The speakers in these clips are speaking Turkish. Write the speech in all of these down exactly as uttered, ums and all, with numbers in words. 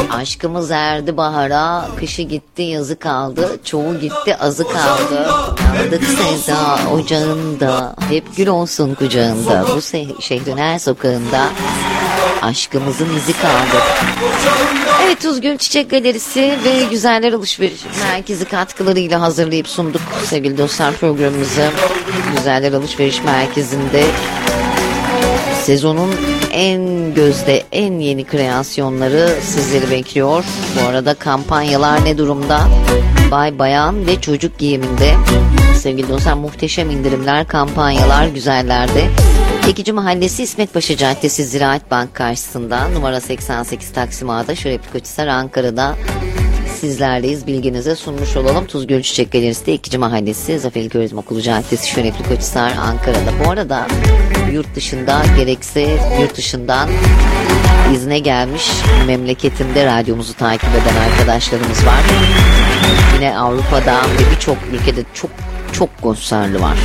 Aşkımız erdi bahara, kışı gitti yazı kaldı, çoğu gitti azı kaldı. Yandık sevda ocağında, hep gül olsun kucağında. Bu se- şehrin her sokağında aşkımızın izi kaldı. Evet, Tuzgül Çiçek Galerisi ve Güzeller Alışveriş Merkezi katkılarıyla hazırlayıp sunduk sevgili dostlar programımızı. Güzeller Alışveriş Merkezi'nde sezonun en gözde, en yeni kreasyonları sizleri bekliyor. Bu arada kampanyalar ne durumda? Bay, bayan ve çocuk giyiminde sevgili dostlar muhteşem indirimler, kampanyalar güzellerde. Ekici Mahallesi İsmet Paşa Caddesi Ziraat Bank karşısında numara seksen sekiz Taksim A'da Şerefli Koçhisar Ankara'da sizlerleyiz. Bilginize sunmuş olalım. Tuzgül Çiçek Galerisi Ekici Mahallesi Zafer İlköğretim Okulu Caddesi Şerefli Koçhisar Ankara'da. Bu arada yurt dışında gerekse yurt dışından izne gelmiş memleketinde radyomuzu takip eden arkadaşlarımız var. Yine Avrupa'da ve birçok ülkede çok çok konserli var.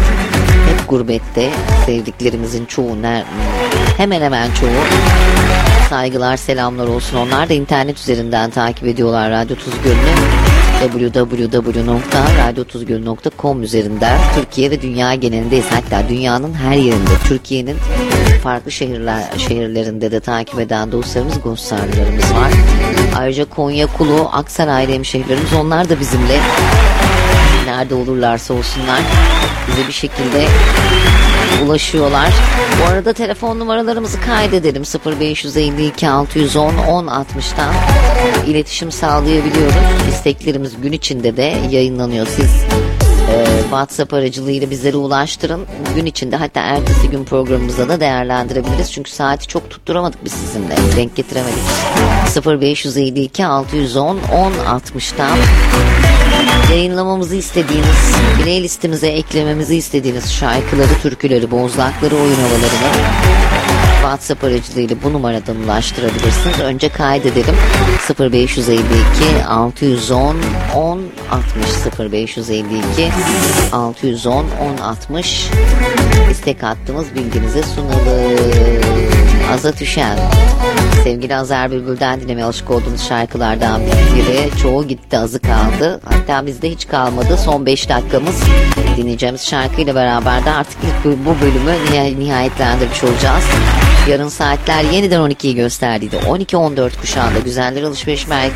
Hep gurbette sevdiklerimizin çoğu, hemen hemen çoğu. Saygılar, selamlar olsun. Onlar da internet üzerinden takip ediyorlar Radyo Tuzgöl'ünü. double-u double-u double-u nokta radyo tuzgöl nokta com üzerinden Türkiye ve dünya genelindeyiz. Hatta dünyanın her yerinde, Türkiye'nin farklı şehirler şehirlerinde de takip eden dostlarımız, dostlarlarımız var. Ayrıca Konya, Kulu, Aksaray'da hemşehrilerimiz, onlar da bizimle nerede olurlarsa olsunlar bize bir şekilde ulaşıyorlar. Bu arada telefon numaralarımızı kaydedelim. sıfır beş elli iki altı yüz on on altmıştan iletişim sağlayabiliyoruz. İsteklerimiz gün içinde de yayınlanıyor. Siz e, WhatsApp aracılığıyla bizlere ulaştırın. Gün içinde, hatta ertesi gün programımızda da değerlendirebiliriz. Çünkü saati çok tutturamadık biz sizinle. Denk getiremedik. sıfır beş elli iki altı yüz on on altmıştan yayınlamamızı istediğiniz, playlistimize eklememizi istediğiniz şarkıları, türküleri, bozlakları, oyun havalarını WhatsApp aracılığıyla bu numaradan ulaştırabilirsiniz. Önce kaydedelim. sıfır beş elli iki altı yüz on on altmış sıfır beş elli iki altı yüz on on altmış istek hattımız, bilginize sunalım. Azat Üşen, sevgili Azer Bülbül'den dinlemeye alışık olduğumuz şarkılardan biri. Çoğu gitti azı kaldı. Hatta bizde hiç kalmadı. Son beş dakikamız dinleyeceğimiz şarkıyla beraber de artık ilk bu bölümü nihayetlendirmiş olacağız. Yarın saatler yeniden on ikiyi gösterdiydi. on iki on dört kuşağında Güzeller Alışveriş Merkezi